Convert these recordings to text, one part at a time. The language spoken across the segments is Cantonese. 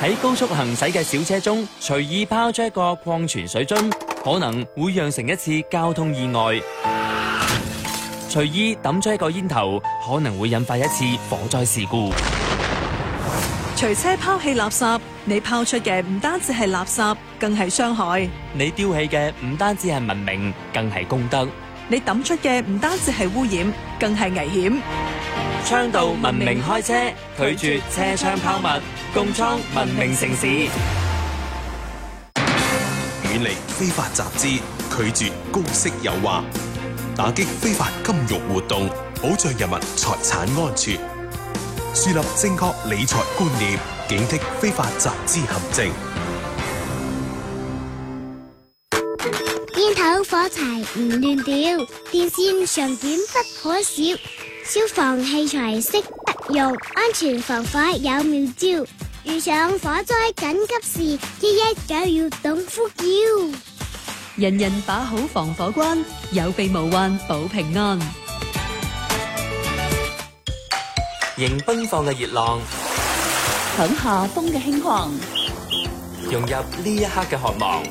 喺高速行駛嘅小車中，隨意拋出一個礦泉水樽，可能會釀成一次交通意外；隨意抌出一個煙頭，可能會引發一次火災事故。 隨車拋棄垃圾，你拋出嘅唔單止係垃圾，更係傷害； 你丟棄嘅唔單止係文明，更係公德； 你抌出嘅唔單止係污染，更係危險。 倡導文明開車，拒絕車窗拋物，共創文明城市。 遠離非法集資，拒絕高息誘惑，打擊非法金融活動，保障人民財產安全，樹立正確理財觀念，警惕非法集資陷阱。 煙頭火柴唔亂掉，電線上短不可少，消防器材識得用，安全防火有妙招。遇上火災緊急事，119要懂呼叫。 人人把好防火關，有備無患保平安。 迎奔放嘅熱浪， 享夏風嘅輕狂， 融入呢一刻嘅渴望。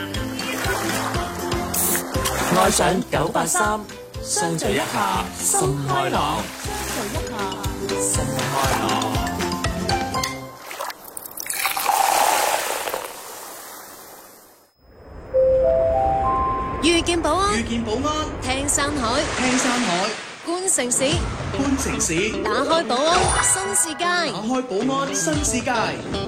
愛上983，相聚一下，心開朗。心開朗。 遇見保安， 遇見保安， 聽山海， 聽山海， 觀城市， 觀城市， 打開保安新世界， 打開保安新世界。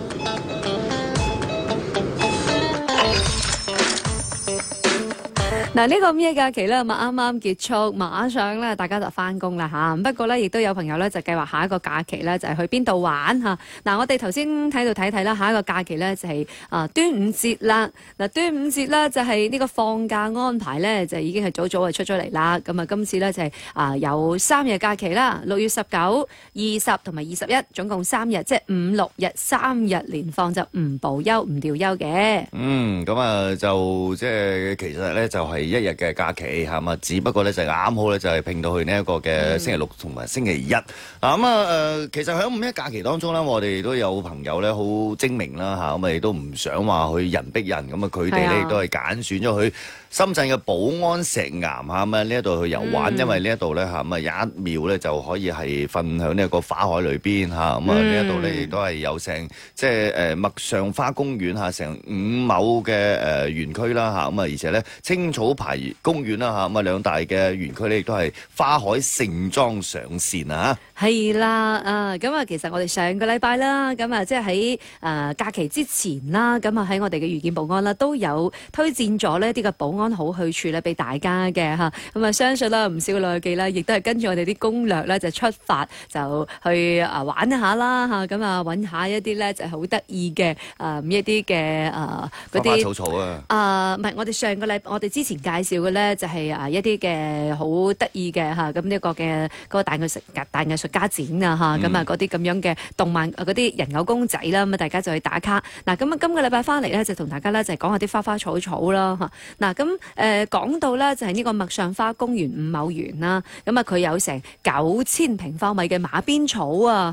嗱，呢個五一假期咧，啱啱結束，馬上咧大家就翻工啦嚇。不過咧，亦都有朋友咧就計劃下一個假期咧就係去邊度玩嚇。嗱，我哋頭先睇到睇啦，下一個假期咧就係端午節啦。嗱，端午節咧就係呢個放假安排咧就已經係早早就出咗嚟啦。咁啊，今次咧就係有3日假期啦，6月19、20同埋21，總共3日，即係5、6日3日連放就唔補休唔調休嘅。 咁啊就即係其實咧就係1日嘅假期嚇嘛，只不過咧就啱好咧就係拼到去呢一個嘅星期六同埋星期一。其實喺五一假期當中咧，我哋都有朋友咧好精明啦嚇，咁亦都唔想話去人逼人，咁啊佢哋咧亦都係揀選咗去深圳嘅寶安石岩嚇咁啊呢一度去遊玩，因為呢一度咧嚇咁啊有一秒咧就可以係瞓響呢一個花海裏邊嚇，咁啊呢一度咧亦都係有成即係麥上花公園嚇，成5畝嘅園區啦嚇，咁啊而且咧青草牌公園啦嚇，咁啊兩大嘅園區咧亦都係花海盛裝上線啊！ 係啦，咁啊，其實我哋上個禮拜啦，咁啊，即係喺假期之前啦，咁啊喺我哋嘅遇見保安啦，都有推薦咗呢啲嘅保安好去處咧，俾大家嘅嚇。咁啊，相信啦，唔少嘅旅記啦，亦都係跟住我哋啲攻略咧，就出發就去玩一下啦嚇。咁啊，揾下一啲咧就係好得意嘅一啲嘅嗰啲花花草草啊！ 唔係，我哋上個禮拜我哋之前介紹嘅咧，就係一啲嘅好得意嘅嚇。咁呢個嘅嗰個大藝術家展啊嚇，咁啊嗰啲咁樣嘅動漫嗰啲人偶公仔啦，咁啊大家就去打卡。嗱，咁啊今個禮拜翻嚟咧，就同大家咧就講下啲花花草草啦嚇。嗱，咁講到咧就係呢個麥上花公園5畝園啦，咁啊佢有成9000平方米嘅馬鞭草啊。